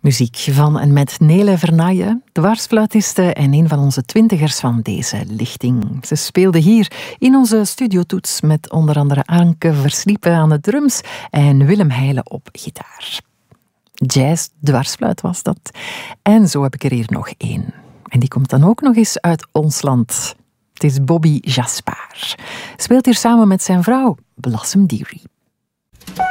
Muziek van en met Nele Vernaaije, dwarsfluitiste en een van onze twintigers van deze lichting. Ze speelde hier in onze studiotoets met onder andere Anke Versliepen aan de drums en Willem Heijlen op gitaar. Jazz dwarsfluit was dat. En zo heb ik er hier nog één. En die komt dan ook nog eens uit ons land. Het is Bobby Jaspar. Speelt hier samen met zijn vrouw, Blossom Dearie.